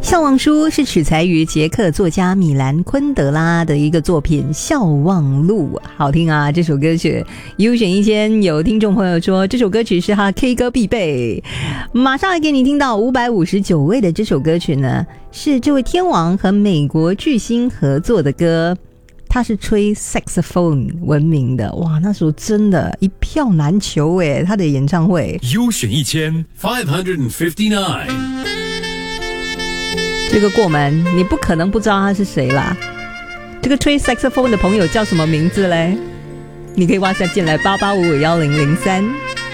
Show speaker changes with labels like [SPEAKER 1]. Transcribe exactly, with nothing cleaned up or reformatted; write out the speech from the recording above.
[SPEAKER 1] 笑忘书是取材于捷克作家米兰昆德拉的一个作品《笑忘录》，好听啊！这首歌曲优选一千，有听众朋友说这首歌曲是他 K 歌必备。马上给你听到五百五十九位的这首歌曲呢，是这位天王和美国巨星合作的歌，他是吹 saxophone 闻名的，哇，那时候真的一票难求诶，他的演唱会
[SPEAKER 2] 优选一千 five fifty-nine。
[SPEAKER 1] 这个过门你不可能不知道他是谁啦。这个吹 saxophone 的朋友叫什么名字嘞？你可以WhatsApp进来八八五五一零零三。